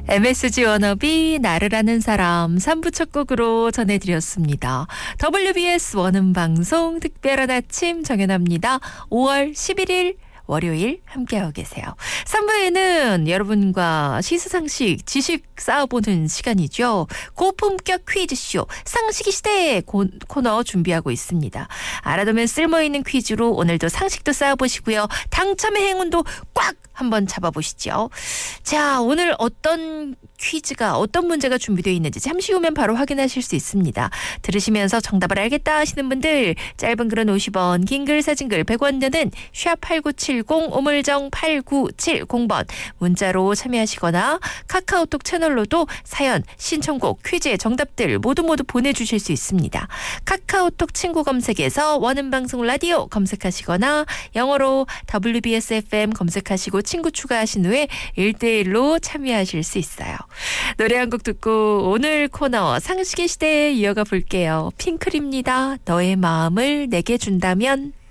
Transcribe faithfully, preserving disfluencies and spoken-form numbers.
엠에스지 워너비 나를 아는 사람 삼 부 첫 곡으로 전해드렸습니다. 더블유비에스 원음방송 특별한 아침 정연아입니다. 오월 십일일 월요일 함께하고 계세요. 삼 부에는 여러분과 시사상식, 지식 쌓아보는 시간이죠. 고품격 퀴즈쇼 상식이 시대 코너 준비하고 있습니다. 알아두면 쓸모있는 퀴즈로 오늘도 상식도 쌓아보시고요. 당첨의 행운도 꽉 한번 잡아보시죠. 자, 오늘 어떤 퀴즈가 어떤 문제가 준비되어 있는지 잠시 후면 바로 확인하실 수 있습니다. 들으시면서 정답을 알겠다 하시는 분들 짧은 글은 오십 원, 긴 글 사진 글 백 원 드는 샵 팔구칠공 우물정 팔구칠공 번 문자로 참여하시거나 카카오톡 채널로도 사연, 신청곡, 퀴즈의 정답들 모두 모두 보내주실 수 있습니다. 카카오톡 친구 검색에서 원음방송 라디오 검색하시거나 영어로 더블유비에스 에프엠 검색하시고 친구 추가하신 후에 일 대일로 참여하실 수 있어요. 노래 한 곡 듣고 오늘 코너 상식의 시대에 이어가 볼게요. 핑클입니다. 너의 마음을 내게 준다면.